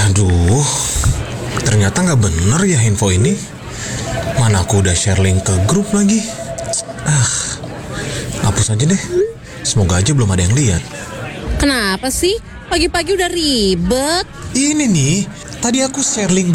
Aduh, ternyata nggak bener ya info ini. Mana aku udah share link ke grup lagi. Hapus aja deh. Semoga aja belum ada yang lihat. Kenapa sih? Pagi-pagi udah ribet. Ini nih, tadi aku share link